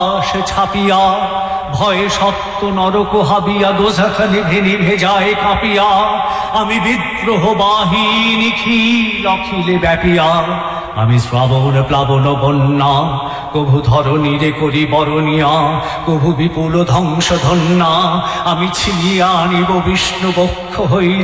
সে ছাপিয়া ভয়ে সত্য নরক হাবিয়া দোজাখানে নিভে যায় কাঁপিয়া আমি বিদ্রোহ বাহী নিখিল অখিলে ব্যাপিয়া আমি শ্রাবণ প্লাবন বন্যা কভু ধরণীরে করি বরণিয়া কভু বিপুল ধ্বংস ধন্যা আমি ছিনিয়া আনিব বিষ্ণু বক্ষ হই